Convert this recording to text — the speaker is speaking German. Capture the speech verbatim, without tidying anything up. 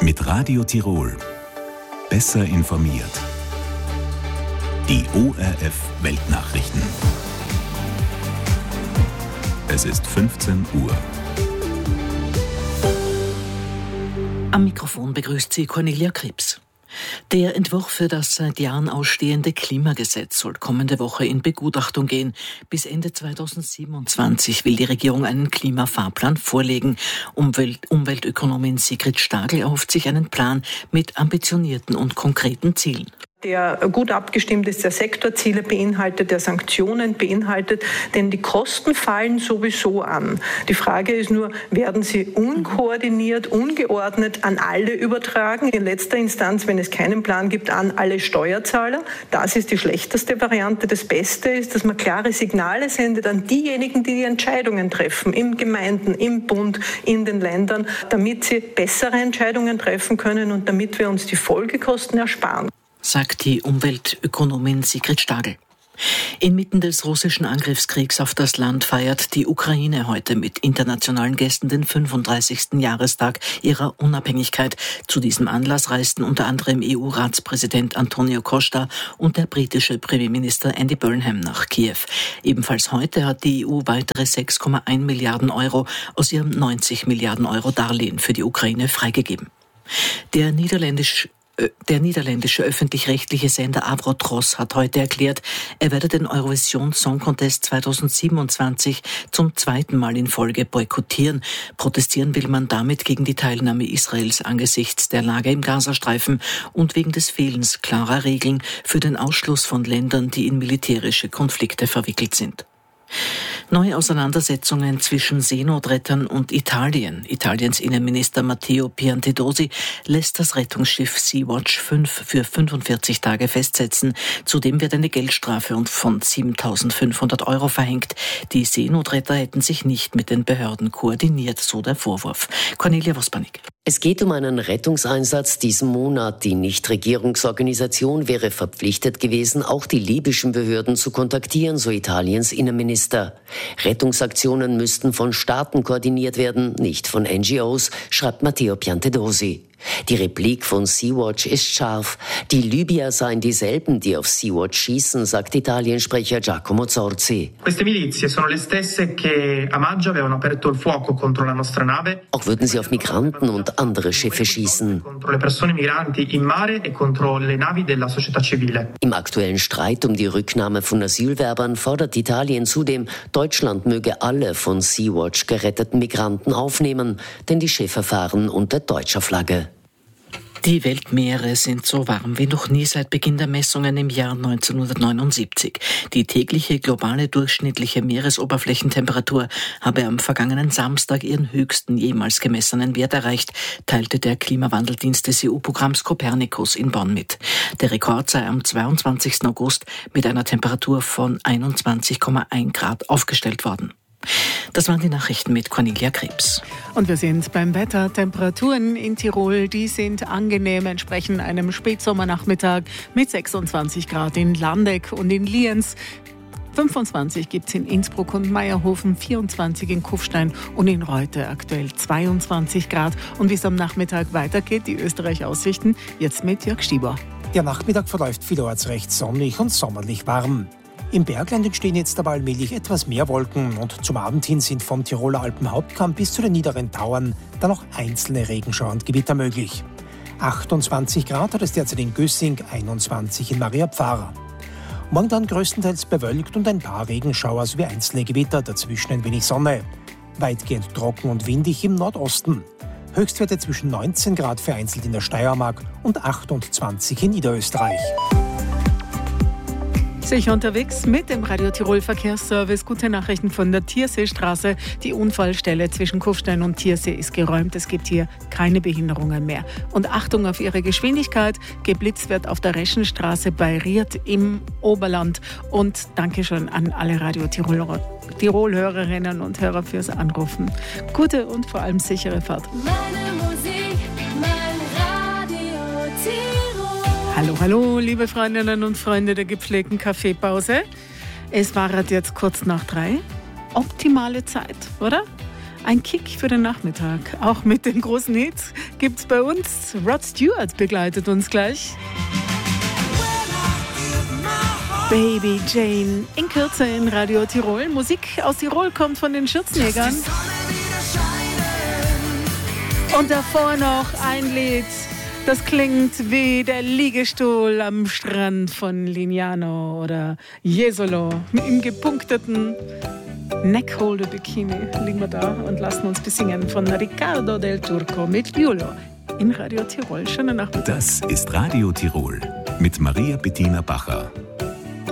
Mit Radio Tirol. Besser informiert. Die O R F Weltnachrichten. Es ist fünfzehn Uhr. Am Mikrofon begrüßt sie Cornelia Krebs. Der Entwurf für das seit Jahren ausstehende Klimagesetz soll kommende Woche in Begutachtung gehen. Bis Ende zweitausendsiebenundzwanzig will die Regierung einen Klimafahrplan vorlegen. Umwelt- Umweltökonomin Sigrid Stagl erhofft sich einen Plan mit ambitionierten und konkreten Zielen. Der gut abgestimmt ist, der Sektorziele beinhaltet, der Sanktionen beinhaltet, denn die Kosten fallen sowieso an. Die Frage ist nur, werden sie unkoordiniert, ungeordnet an alle übertragen? In letzter Instanz, wenn es keinen Plan gibt, an alle Steuerzahler. Das ist die schlechteste Variante. Das Beste ist, dass man klare Signale sendet an diejenigen, die die Entscheidungen treffen, in Gemeinden, im Bund, in den Ländern, damit sie bessere Entscheidungen treffen können und damit wir uns die Folgekosten ersparen, sagt die Umweltökonomin Sigrid Stagl. Inmitten des russischen Angriffskriegs auf das Land feiert die Ukraine heute mit internationalen Gästen den fünfunddreißigsten Jahrestag ihrer Unabhängigkeit. Zu diesem Anlass reisten unter anderem E U-Ratspräsident Antonio Costa und der britische Premierminister Andy Burnham nach Kiew. Ebenfalls heute hat die E U weitere sechs Komma eins Milliarden Euro aus ihrem neunzig Milliarden Euro Darlehen für die Ukraine freigegeben. Der niederländische Der niederländische öffentlich-rechtliche Sender Avrotros hat heute erklärt, er werde den Eurovision Song Contest zweitausendsiebenundzwanzig zum zweiten Mal in Folge boykottieren. Protestieren will man damit gegen die Teilnahme Israels angesichts der Lage im Gazastreifen und wegen des Fehlens klarer Regeln für den Ausschluss von Ländern, die in militärische Konflikte verwickelt sind. Neue Auseinandersetzungen zwischen Seenotrettern und Italien. Italiens Innenminister Matteo Piantedosi lässt das Rettungsschiff Sea-Watch fünf für fünfundvierzig Tage festsetzen. Zudem wird eine Geldstrafe von siebentausendfünfhundert Euro verhängt. Die Seenotretter hätten sich nicht mit den Behörden koordiniert, so der Vorwurf. Cornelia Wospanik. Es geht um einen Rettungseinsatz diesen Monat. Die Nichtregierungsorganisation wäre verpflichtet gewesen, auch die libyschen Behörden zu kontaktieren, so Italiens Innenminister. Rettungsaktionen müssten von Staaten koordiniert werden, nicht von N G Os, schreibt Matteo Piantedosi. Die Replik von Sea-Watch ist scharf. Die Libyer seien dieselben, die auf Sea-Watch schießen, sagt Italiensprecher Giacomo Zorzi. Queste milizie sono le stesse che a maggio avevano aperto il fuoco contro la nostra nave. Auch würden sie auf Migranten und andere Schiffe schießen. Contro le persone migranti in mare e contro le navi della società civile. Im aktuellen Streit um die Rücknahme von Asylwerbern fordert Italien zudem, Deutschland möge alle von Sea-Watch geretteten Migranten aufnehmen, denn die Schiffe fahren unter deutscher Flagge. Die Weltmeere sind so warm wie noch nie seit Beginn der Messungen im Jahr neunzehnhundertneunundsiebzig. Die tägliche globale durchschnittliche Meeresoberflächentemperatur habe am vergangenen Samstag ihren höchsten jemals gemessenen Wert erreicht, teilte der Klimawandeldienst des E U-Programms Copernicus in Bonn mit. Der Rekord sei am zweiundzwanzigsten August mit einer Temperatur von einundzwanzig Komma eins Grad aufgestellt worden. Das waren die Nachrichten mit Cornelia Krebs. Und wir sind beim Wetter. Temperaturen in Tirol, die sind angenehm, entsprechen einem Spätsommernachmittag mit sechsundzwanzig Grad in Landeck und in Lienz. fünfundzwanzig gibt es in Innsbruck und Meierhofen, vierundzwanzig in Kufstein und in Reute aktuell zweiundzwanzig Grad. Und wie es am Nachmittag weitergeht, die Österreich-Aussichten, jetzt mit Jörg Stieber. Der Nachmittag verläuft vielorts recht sonnig und sommerlich warm. Im Bergland entstehen jetzt aber allmählich etwas mehr Wolken und zum Abend hin sind vom Tiroler Alpenhauptkamm bis zu den niederen Tauern dann noch einzelne Regenschauer und Gewitter möglich. achtundzwanzig Grad hat es derzeit in Gössing, einundzwanzig in Maria Pfarrer. Morgen dann größtenteils bewölkt und ein paar Regenschauer sowie einzelne Gewitter, dazwischen ein wenig Sonne. Weitgehend trocken und windig im Nordosten. Höchstwerte zwischen neunzehn Grad vereinzelt in der Steiermark und achtundzwanzig in Niederösterreich. Sicher unterwegs mit dem Radio Tirol Verkehrsservice. Gute Nachrichten von der Tierseestraße. Die Unfallstelle zwischen Kufstein und Tiersee ist geräumt. Es gibt hier keine Behinderungen mehr. Und Achtung auf Ihre Geschwindigkeit. Geblitzt wird auf der Reschenstraße bei Ried im Oberland. Und Dankeschön an alle Radio Tirol, Tirol-Hörerinnen und Hörer fürs Anrufen. Gute und vor allem sichere Fahrt. Meine Musik, mein Radio Tirol. Hallo, hallo, liebe Freundinnen und Freunde der gepflegten Kaffeepause. Es war jetzt kurz nach drei. Optimale Zeit, oder? Ein Kick für den Nachmittag. Auch mit dem großen Hit gibt's bei uns. Rod Stewart begleitet uns gleich. Baby Jane in Kürze in Radio Tirol. Musik aus Tirol kommt von den Schürzenjägern. Und davor noch ein Lied, das klingt wie der Liegestuhl am Strand von Lignano oder Jesolo. Mit dem gepunkteten Neckholder Bikini liegen wir da und lassen uns besingen von Riccardo del Turco mit Giulio in Radio Tirol. Schönen Nachmittag. Das ist Radio Tirol mit Maria Bettina Bacher.